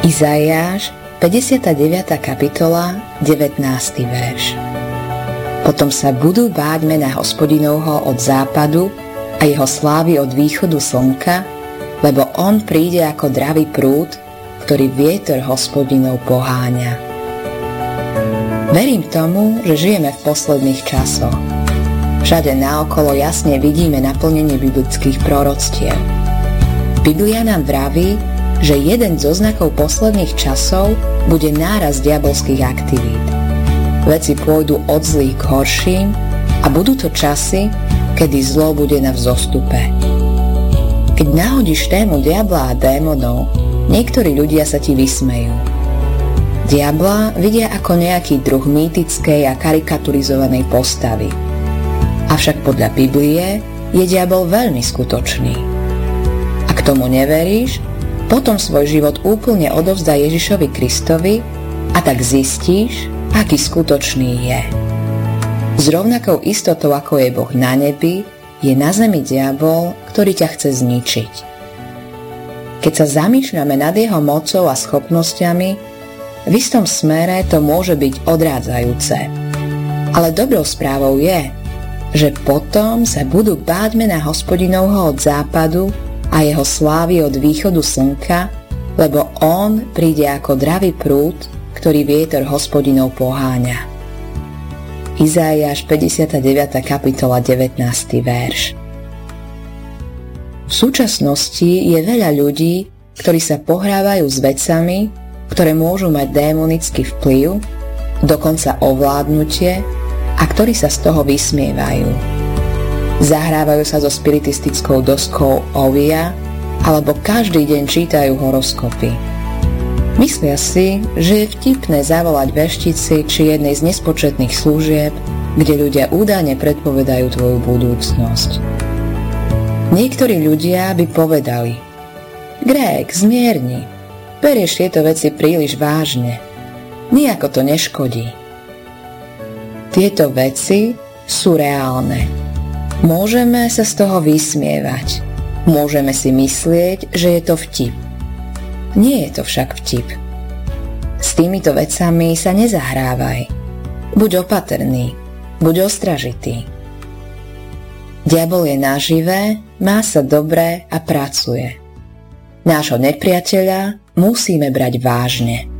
Izaiáš, 59. kapitola, 19. verš. Potom sa budú báť mena Hospodinovho od západu a jeho slávy od východu slnka, lebo on príde ako dravý prúd, ktorý vietor Hospodinov poháňa. Verím tomu, že žijeme v posledných časoch. Všade naokolo jasne vidíme naplnenie biblických proroctiev. Biblia nám vraví, že jeden zo znakov posledných časov bude nárast diabolských aktivít. Veci pôjdu od zlých k horším a budú to časy, kedy zlo bude na vzostupe. Keď nahodíš tému diabla a démonov, niektorí ľudia sa ti vysmejú. Diabla vidia ako nejaký druh mýtickej a karikaturizovanej postavy. Avšak podľa Biblie je diabol veľmi skutočný. Ak tomu neveríš, potom svoj život úplne odovzdaj Ježišovi Kristovi a tak zistíš, aký skutočný je. S rovnakou istotou, ako je Boh na nebi, je na zemi diabol, ktorý ťa chce zničiť. Keď sa zamýšľame nad jeho mocou a schopnosťami, v istom smere to môže byť odrádzajúce. Ale dobrou správou je, že potom sa budú báť mena Hospodinovho od západu a jeho slávy od východu slnka, lebo on príde ako dravý prúd, ktorý vietor Hospodinov poháňa. Izaiáš 59. kapitola 19. verš. V súčasnosti je veľa ľudí, ktorí sa pohrávajú s vecami, ktoré môžu mať démonický vplyv, dokonca ovládnutie, a ktorí sa z toho vysmievajú. Zahrávajú sa so spiritistickou doskou Ovia alebo každý deň čítajú horoskopy. Myslia si, že je vtipné zavolať veštici či jednej z nespočetných služieb, kde ľudia údajne predpovedajú tvoju budúcnosť. Niektorí ľudia by povedali: Greg, zmierni, berieš tieto veci príliš vážne, nijako to neškodí. Tieto veci sú reálne. Môžeme sa z toho vysmievať, môžeme si myslieť, že je to vtip. Nie je to však vtip. S týmito vecami sa nezahrávaj. Buď opatrný, buď ostražitý. Diabol je naživé, má sa dobre a pracuje. Nášho nepriateľa musíme brať vážne.